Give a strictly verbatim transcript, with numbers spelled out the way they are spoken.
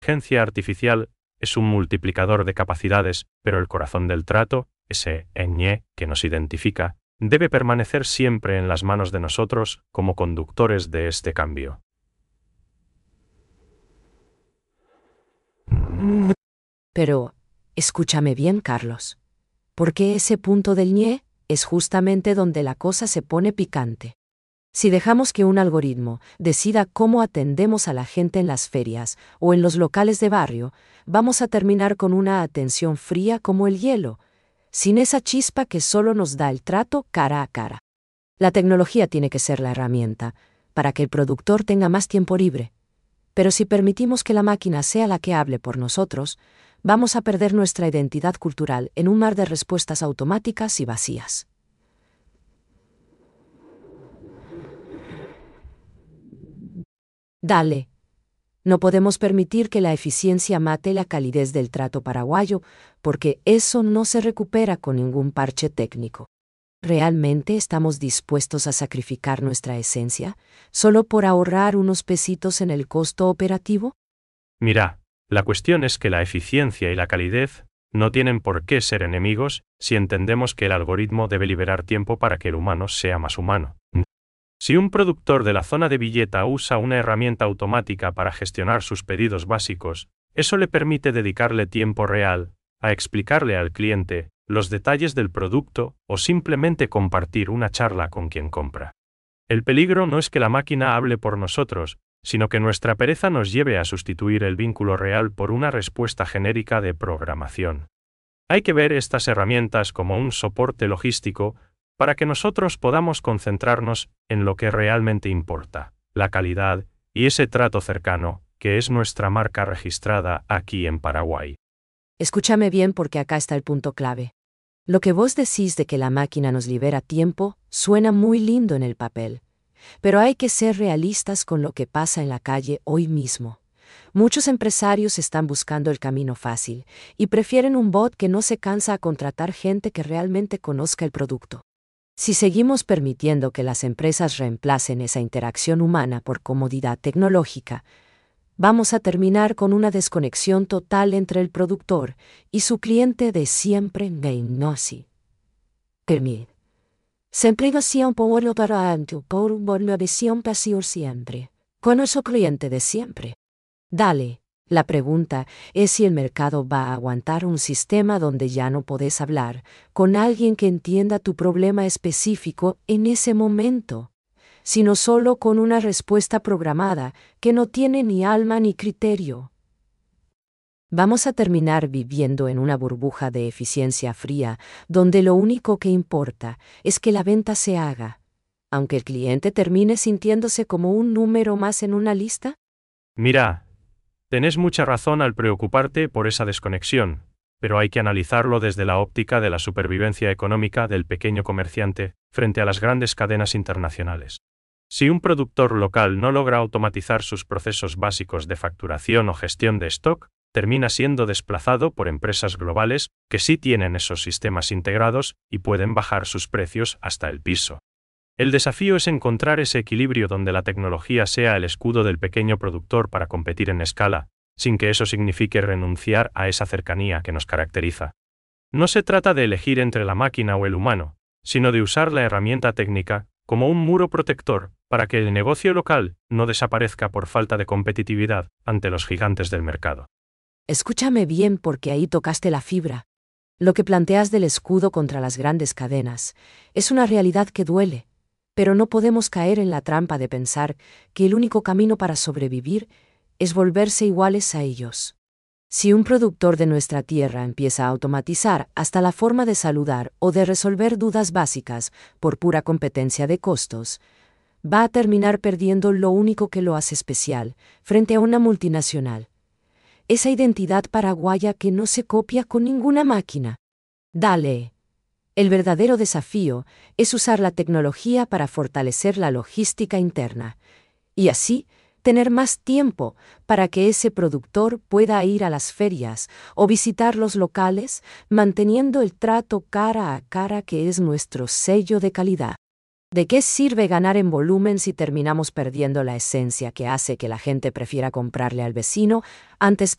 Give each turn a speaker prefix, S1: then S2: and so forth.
S1: inteligencia artificial es un multiplicador de capacidades, pero el corazón del trato, ese ñe que nos identifica, debe permanecer siempre en las manos de nosotros como conductores de este cambio.
S2: Pero, escúchame bien, Carlos. Porque ese punto del ñe es justamente donde la cosa se pone picante. Si dejamos que un algoritmo decida cómo atendemos a la gente en las ferias o en los locales de barrio, vamos a terminar con una atención fría como el hielo, sin esa chispa que solo nos da el trato cara a cara. La tecnología tiene que ser la herramienta para que el productor tenga más tiempo libre. Pero si permitimos que la máquina sea la que hable por nosotros, vamos a perder nuestra identidad cultural en un mar de respuestas automáticas y vacías. Dale. No podemos permitir que la eficiencia mate la calidez del trato paraguayo, porque eso no se recupera con ningún parche técnico. ¿Realmente estamos dispuestos a sacrificar nuestra esencia solo por ahorrar unos pesitos en el costo operativo?
S1: Mira, la cuestión es que la eficiencia y la calidez no tienen por qué ser enemigos si entendemos que el algoritmo debe liberar tiempo para que el humano sea más humano. Si un productor de la zona de Villeta usa una herramienta automática para gestionar sus pedidos básicos, eso le permite dedicarle tiempo real a explicarle al cliente los detalles del producto o simplemente compartir una charla con quien compra. El peligro no es que la máquina hable por nosotros, sino que nuestra pereza nos lleve a sustituir el vínculo real por una respuesta genérica de programación. Hay que ver estas herramientas como un soporte logístico para que nosotros podamos concentrarnos en lo que realmente importa, la calidad y ese trato cercano, que es nuestra marca registrada aquí en Paraguay.
S2: Escúchame bien porque acá está el punto clave. Lo que vos decís de que la máquina nos libera tiempo suena muy lindo en el papel, pero hay que ser realistas con lo que pasa en la calle hoy mismo. Muchos empresarios están buscando el camino fácil y prefieren un bot que no se cansa a contratar gente que realmente conozca el producto. Si seguimos permitiendo que las empresas reemplacen esa interacción humana por comodidad tecnológica, vamos a terminar con una desconexión total entre el productor y su cliente de siempre en Gnosi. Permit. Siempre visión por lo para antu, por una visión pasión siempre. Con nuestro cliente de siempre. Dale. La pregunta es si el mercado va a aguantar un sistema donde ya no podés hablar con alguien que entienda tu problema específico en ese momento, sino solo con una respuesta programada que no tiene ni alma ni criterio. Vamos a terminar viviendo en una burbuja de eficiencia fría, donde lo único que importa es que la venta se haga, aunque el cliente termine sintiéndose como un número más en una lista.
S1: Mira, tenés mucha razón al preocuparte por esa desconexión, pero hay que analizarlo desde la óptica de la supervivencia económica del pequeño comerciante frente a las grandes cadenas internacionales. Si un productor local no logra automatizar sus procesos básicos de facturación o gestión de stock, termina siendo desplazado por empresas globales que sí tienen esos sistemas integrados y pueden bajar sus precios hasta el piso. El desafío es encontrar ese equilibrio donde la tecnología sea el escudo del pequeño productor para competir en escala, sin que eso signifique renunciar a esa cercanía que nos caracteriza. No se trata de elegir entre la máquina o el humano, sino de usar la herramienta técnica como un muro protector para que el negocio local no desaparezca por falta de competitividad ante los gigantes del mercado.
S2: Escúchame bien porque ahí tocaste la fibra. Lo que planteas del escudo contra las grandes cadenas es una realidad que duele. Pero no podemos caer en la trampa de pensar que el único camino para sobrevivir es volverse iguales a ellos. Si un productor de nuestra tierra empieza a automatizar hasta la forma de saludar o de resolver dudas básicas por pura competencia de costos, va a terminar perdiendo lo único que lo hace especial frente a una multinacional. Esa identidad paraguaya que no se copia con ninguna máquina. Dale. El verdadero desafío es usar la tecnología para fortalecer la logística interna y así tener más tiempo para que ese productor pueda ir a las ferias o visitar los locales, manteniendo el trato cara a cara que es nuestro sello de calidad. ¿De qué sirve ganar en volumen si terminamos perdiendo la esencia que hace que la gente prefiera comprarle al vecino antes que